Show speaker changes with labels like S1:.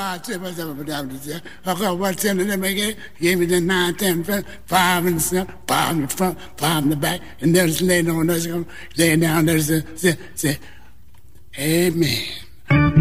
S1: what's in it? They gave me the 9, 10, 5 in the front, 5 in the front, 5 in the back, and there's laying on us, laying down there, say, amen.